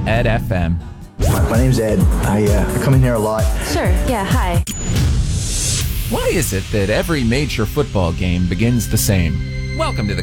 Ed FM. My name's Ed. I come in here a lot. Sure, yeah, hi. Why is it that every major football game begins the same? Welcome to the